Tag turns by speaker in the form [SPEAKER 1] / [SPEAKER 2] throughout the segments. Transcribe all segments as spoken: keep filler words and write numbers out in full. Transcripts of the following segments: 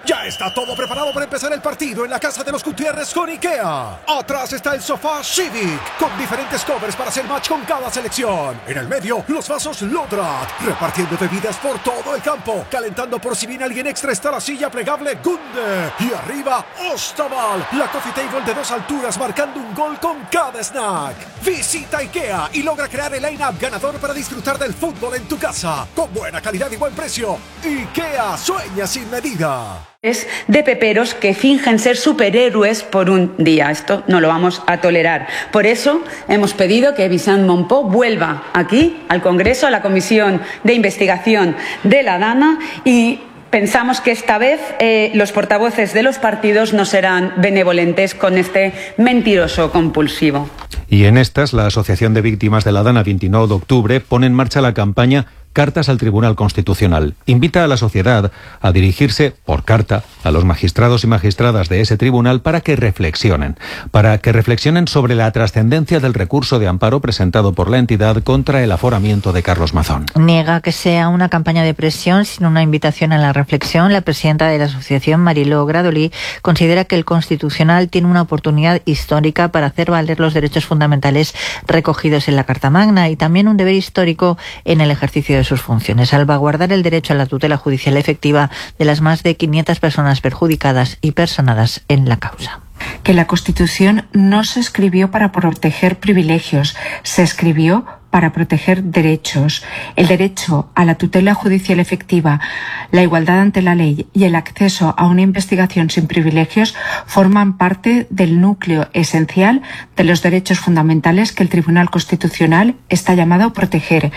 [SPEAKER 1] Ya está todo preparado para empezar el partido en la casa de los Gutiérrez con IKEA. Atrás está el sofá Civic, con diferentes covers para hacer match con cada selección. En el medio, los vasos Lodrat, repartiendo bebidas por todo el campo. Calentando por si viene alguien extra está la silla plegable Gunde. Y arriba, Ostaval, la coffee table de dos alturas marcando un gol con cada snack. Visita IKEA y logra crear el line-up ganador para disfrutar del fútbol en tu casa. Con buena calidad y buen precio. IKEA sueña sin medida.
[SPEAKER 2] Es de peperos que fingen ser superhéroes por un día. Esto no lo vamos a tolerar. Por eso hemos pedido que Vicent Monpó vuelva aquí al Congreso, a la Comisión de Investigación de la DANA, y pensamos que esta vez eh, los portavoces de los partidos no serán benevolentes con este mentiroso compulsivo.
[SPEAKER 3] Y en estas, la Asociación de Víctimas de la DANA veintinueve de octubre pone en marcha la campaña Cartas al Tribunal Constitucional. Invita a la sociedad a dirigirse por carta a los magistrados y magistradas de ese tribunal para que reflexionen, para que reflexionen sobre la trascendencia del recurso de amparo presentado por la entidad contra el aforamiento de Carlos Mazón.
[SPEAKER 4] Niega que sea una campaña de presión, sino una invitación a la reflexión. La presidenta de la asociación, Mariló Gradolí, considera que el Constitucional tiene una oportunidad histórica para hacer valer los derechos fundamentales recogidos en la Carta Magna y también un deber histórico en el ejercicio de sus funciones, salvaguardar el derecho a la tutela judicial efectiva de las más de quinientas personas perjudicadas y personadas en la causa.
[SPEAKER 5] Que la Constitución no se escribió para proteger privilegios, se escribió para proteger derechos. El derecho a la tutela judicial efectiva, la igualdad ante la ley y el acceso a una investigación sin privilegios forman parte del núcleo esencial de los derechos fundamentales que el Tribunal Constitucional está llamado a proteger.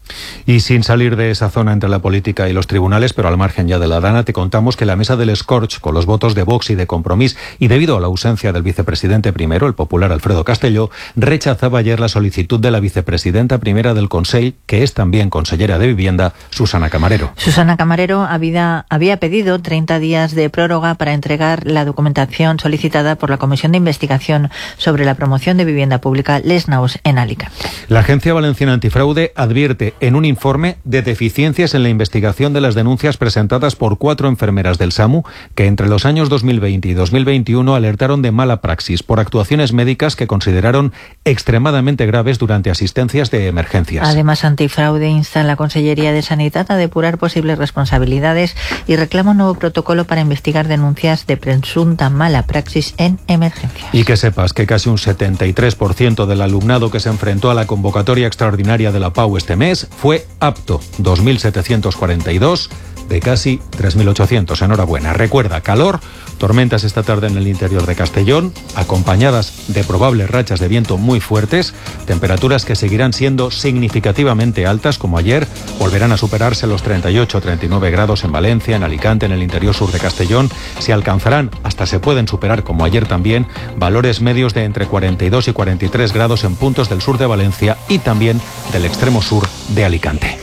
[SPEAKER 3] Y sin salir de esa zona entre la política y los tribunales, pero al margen ya de la DANA, te contamos que la mesa del Scorch, con los votos de Vox y de Compromís, y debido a la ausencia del vicepresidente primero, el popular Alfredo Castelló, rechazaba ayer la solicitud de la vicepresidenta primera del Consell, que es también consellera de Vivienda, Susana Camarero.
[SPEAKER 4] Susana Camarero había, había pedido treinta días de prórroga para entregar la documentación solicitada por la Comisión de Investigación sobre la promoción de vivienda pública Les Naus en Alicante.
[SPEAKER 3] La Agencia Valenciana Antifraude advierte en un informe de deficiencias en la investigación de las denuncias presentadas por cuatro enfermeras del SAMU que entre los años dos mil veinte y dos mil veintiuno alertaron de mala praxis por actuaciones médicas que consideraron extremadamente graves durante asistencias de emergencias.
[SPEAKER 4] Además, Antifraude insta a la Consellería de Sanidad a depurar posibles responsabilidades y reclama un nuevo protocolo para investigar denuncias de presunta mala praxis en emergencias.
[SPEAKER 3] Y que sepas que casi un setenta y tres por ciento del alumnado que se enfrentó a la convocatoria extraordinaria de la PAU este mes fue apto, dos mil setecientos cuarenta y dos de casi tres mil ochocientos. Enhorabuena. Recuerda, calor, tormentas esta tarde en el interior de Castellón, acompañadas de probables rachas de viento muy fuertes, temperaturas que seguirán siendo significativamente altas como ayer, volverán a superarse los treinta y ocho a treinta y nueve grados en Valencia, en Alicante, en el interior sur de Castellón, se alcanzarán, hasta se pueden superar como ayer también, valores medios de entre cuarenta y dos y cuarenta y tres grados en puntos del sur de Valencia y también del extremo sur de Alicante.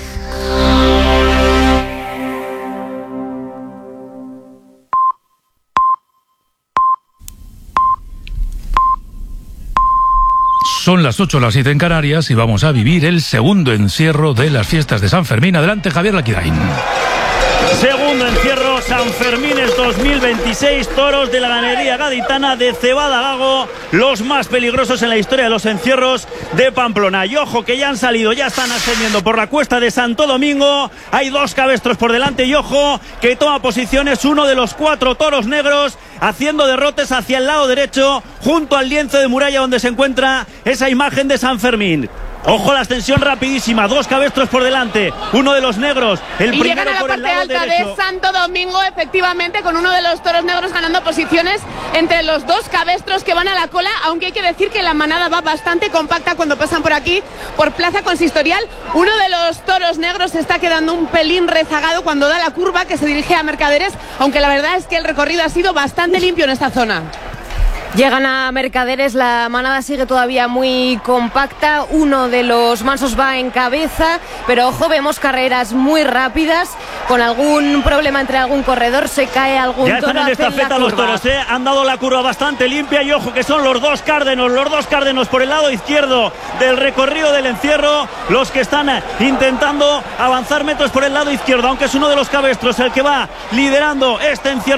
[SPEAKER 6] Son las ocho, las siete en Canarias y vamos a vivir el segundo encierro de las fiestas de San Fermín. Adelante, Javier Laquidain.
[SPEAKER 7] Segundo encierro, San Fermines dos mil veintiséis, toros de la ganadería gaditana de Cebada Gago, los más peligrosos en la historia de los encierros de Pamplona. Y ojo que ya han salido, ya están ascendiendo por la cuesta de Santo Domingo, hay dos cabestros por delante y ojo que toma posiciones uno de los cuatro toros negros, haciendo derrotes hacia el lado derecho, junto al lienzo de muralla donde se encuentra esa imagen de San Fermín. Ojo la ascensión rapidísima, dos cabestros por delante, uno de los negros, el
[SPEAKER 8] y
[SPEAKER 7] primero
[SPEAKER 8] llegan a la
[SPEAKER 7] por el
[SPEAKER 8] parte
[SPEAKER 7] lado
[SPEAKER 8] alta
[SPEAKER 7] derecho.
[SPEAKER 8] de Santo Domingo, efectivamente, con uno de los toros negros ganando posiciones entre los dos cabestros que van a la cola, aunque hay que decir que la manada va bastante compacta cuando pasan por aquí, por Plaza Consistorial. Uno de los toros negros se está quedando un pelín rezagado cuando da la curva que se dirige a Mercaderes, aunque la verdad es que el recorrido ha sido bastante limpio en esta zona.
[SPEAKER 9] Llegan a Mercaderes, la manada sigue todavía muy compacta, uno de los mansos va en cabeza, pero ojo, vemos carreras muy rápidas, con algún problema entre algún corredor, se cae algún
[SPEAKER 7] ya
[SPEAKER 9] toro.
[SPEAKER 7] Ya están en estafeta los toros, ¿eh? Han dado la curva bastante limpia y ojo que son los dos cárdenos, los dos cárdenos por el lado izquierdo del recorrido del encierro, los que están intentando avanzar metros por el lado izquierdo, aunque es uno de los cabestros el que va liderando este encierro.